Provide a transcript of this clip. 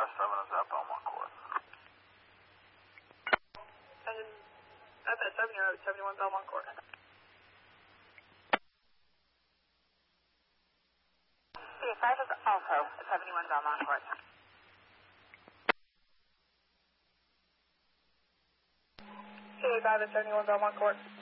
557 is at Belmont Court. And FS7, you're at 71 Belmont Court. CA5 is also at 71 Belmont Court. CA5 at 71 Belmont Court.